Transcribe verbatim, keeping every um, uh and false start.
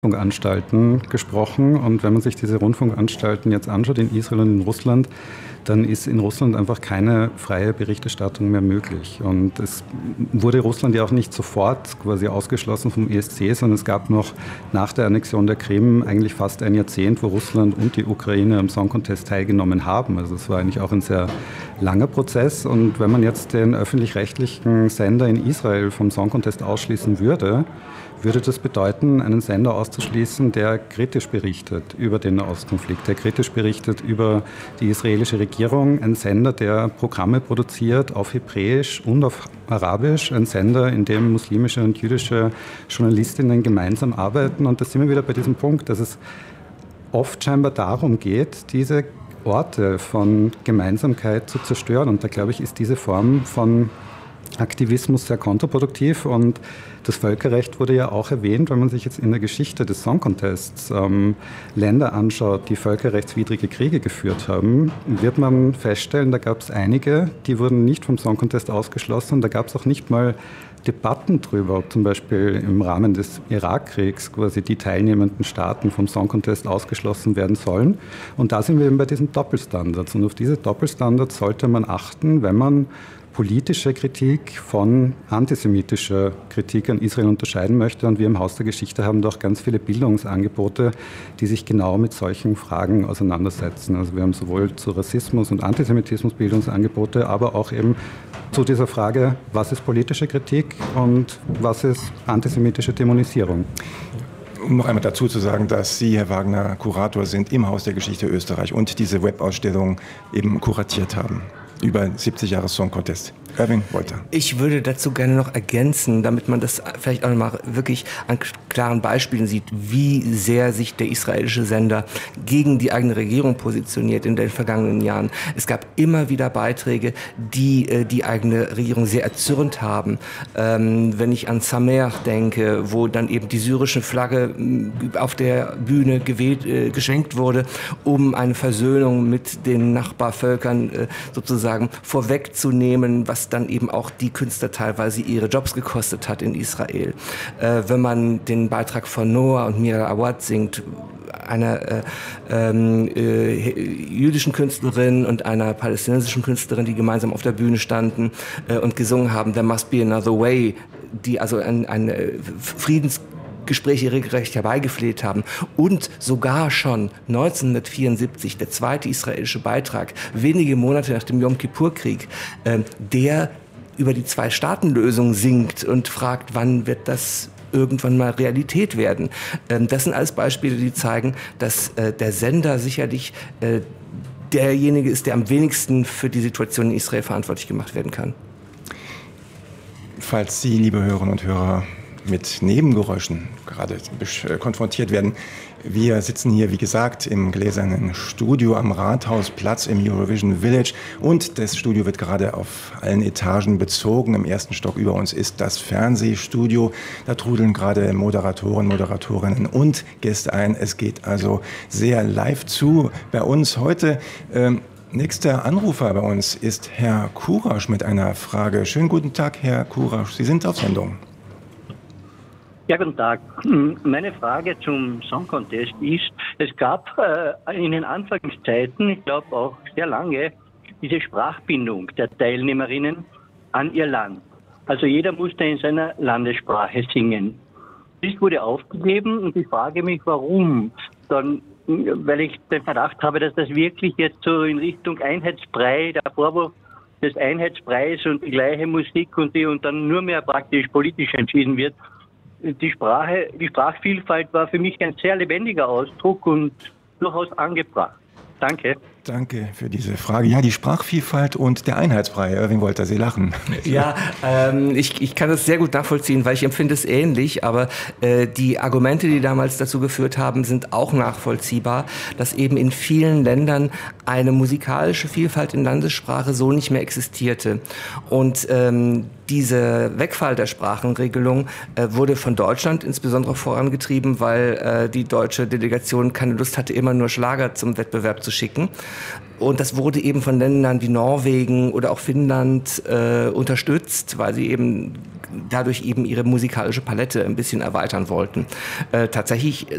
Rundfunkanstalten gesprochen, und wenn man sich diese Rundfunkanstalten jetzt anschaut in Israel und in Russland, dann ist in Russland einfach keine freie Berichterstattung mehr möglich. Und es wurde Russland ja auch nicht sofort quasi ausgeschlossen vom E S C, sondern es gab noch nach der Annexion der Krim eigentlich fast ein Jahrzehnt, wo Russland und die Ukraine am Song Contest teilgenommen haben. Also es war eigentlich auch ein sehr langer Prozess. Und wenn man jetzt den öffentlich-rechtlichen Sender in Israel vom Song Contest ausschließen würde, würde das bedeuten, einen Sender auszuschließen, der kritisch berichtet über den Nahostkonflikt, der kritisch berichtet über die israelische Regierung, ein Sender, der Programme produziert auf Hebräisch und auf Arabisch, ein Sender, in dem muslimische und jüdische Journalistinnen gemeinsam arbeiten. Und da sind wir wieder bei diesem Punkt, dass es oft scheinbar darum geht, diese Orte von Gemeinsamkeit zu zerstören. Und da, glaube ich, ist diese Form von Aktivismus sehr kontraproduktiv, und das Völkerrecht wurde ja auch erwähnt. Wenn man sich jetzt in der Geschichte des Song Contests ähm, Länder anschaut, die völkerrechtswidrige Kriege geführt haben, wird man feststellen, da gab es einige, die wurden nicht vom Song Contest ausgeschlossen. Da gab es auch nicht mal Debatten drüber, ob zum Beispiel im Rahmen des Irakkriegs quasi die teilnehmenden Staaten vom Song Contest ausgeschlossen werden sollen. Und da sind wir eben bei diesen Doppelstandards. Und auf diese Doppelstandards sollte man achten, wenn man politische Kritik von antisemitischer Kritik an Israel unterscheiden möchte. Und wir im Haus der Geschichte haben doch ganz viele Bildungsangebote, die sich genau mit solchen Fragen auseinandersetzen. Also wir haben sowohl zu Rassismus und Antisemitismus Bildungsangebote, aber auch eben zu dieser Frage, was ist politische Kritik und was ist antisemitische Dämonisierung. Um noch einmal dazu zu sagen, dass Sie, Herr Wagner, Kurator sind im Haus der Geschichte Österreich und diese Webausstellung eben kuratiert haben über siebzig Jahre Song Contest. Irving Wolter. Ich würde dazu gerne noch ergänzen, damit man das vielleicht auch noch mal wirklich an klaren Beispielen sieht, wie sehr sich der israelische Sender gegen die eigene Regierung positioniert in den vergangenen Jahren. Es gab immer wieder Beiträge, die äh, die eigene Regierung sehr erzürnt haben. Ähm, wenn ich an Samer denke, wo dann eben die syrische Flagge auf der Bühne gewählt, äh, geschenkt wurde, um eine Versöhnung mit den Nachbarvölkern äh, sozusagen vorwegzunehmen, was dann eben auch die Künstler teilweise ihre Jobs gekostet hat in Israel. Äh, wenn man den Beitrag von Noah und Mira Awad singt, einer äh, äh, jüdischen Künstlerin und einer palästinensischen Künstlerin, die gemeinsam auf der Bühne standen äh, und gesungen haben, There Must Be Another Way, die also ein, ein Friedens Gespräche regelrecht herbeigefleht haben, und sogar schon neunzehnhundertvierundsiebzig der zweite israelische Beitrag, wenige Monate nach dem Jom-Kippur-Krieg, äh, der über die Zwei-Staaten-Lösung singt und fragt, wann wird das irgendwann mal Realität werden. Ähm, das sind alles Beispiele, die zeigen, dass äh, der Sender sicherlich äh, derjenige ist, der am wenigsten für die Situation in Israel verantwortlich gemacht werden kann. Falls Sie, liebe Hörerinnen und Hörer, mit Nebengeräuschen gerade konfrontiert werden. Wir sitzen hier, wie gesagt, im gläsernen Studio am Rathausplatz im Eurovision Village, und das Studio wird gerade auf allen Etagen bezogen. Im ersten Stock über uns ist das Fernsehstudio. Da trudeln gerade Moderatoren, Moderatorinnen und Gäste ein. Es geht also sehr live zu bei uns heute. Ähm, Nächster Anrufer bei uns ist Herr Kurasch mit einer Frage. Schönen guten Tag, Herr Kurasch. Sie sind auf Sendung. Ja, guten Tag. Meine Frage zum Song Contest ist, es gab äh, in den Anfangszeiten, ich glaube auch sehr lange, diese Sprachbindung der Teilnehmerinnen an ihr Land. Also jeder musste in seiner Landessprache singen. Das wurde aufgegeben, und ich frage mich, warum. Dann, weil ich den Verdacht habe, dass das wirklich jetzt so in Richtung Einheitsbrei, der Vorwurf des Einheitspreis und die gleiche Musik und die und dann nur mehr praktisch politisch entschieden wird. Die Sprache, die Sprachvielfalt war für mich ein sehr lebendiger Ausdruck und durchaus angebracht. Danke. Danke für diese Frage. Ja, die Sprachvielfalt und der Einheitsbrei. Irving Wolter, Sie lachen. Ja, ähm, ich, ich kann das sehr gut nachvollziehen, weil ich empfinde es ähnlich, aber äh, die Argumente, die damals dazu geführt haben, sind auch nachvollziehbar, dass eben in vielen Ländern eine musikalische Vielfalt in Landessprache so nicht mehr existierte. Und ähm, dieser Wegfall der Sprachenregelung äh, wurde von Deutschland insbesondere vorangetrieben, weil äh, die deutsche Delegation keine Lust hatte, immer nur Schlager zum Wettbewerb zu schicken. Und das wurde eben von Ländern wie Norwegen oder auch Finnland äh, unterstützt, weil sie eben dadurch eben ihre musikalische Palette ein bisschen erweitern wollten. Äh, tatsächlich